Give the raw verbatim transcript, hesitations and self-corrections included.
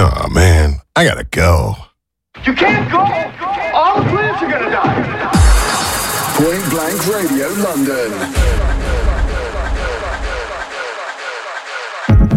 Oh, man, I gotta go. You can't go! All the plants are gonna die! Point Blank Radio London.